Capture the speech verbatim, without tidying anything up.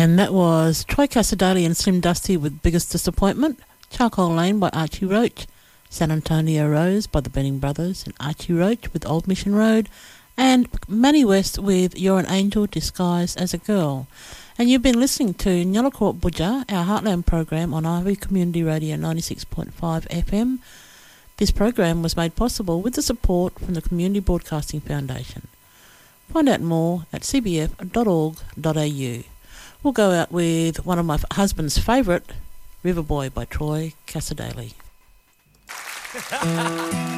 And that was Troy Casadali and Slim Dusty with Biggest Disappointment, Charcoal Lane by Archie Roach, San Antonio Rose by the Benning Brothers and Archie Roach with Old Mission Road, and Manny West with You're an Angel Disguised as a Girl. And you've been listening to Nyalakot Budja, our Heartland program on Ivy Community Radio ninety-six point five F M. This program was made possible with the support from the Community Broadcasting Foundation. Find out more at c b f dot org dot a u. We'll go out with one of my husband's favourite, Riverboy by Troy Casadali.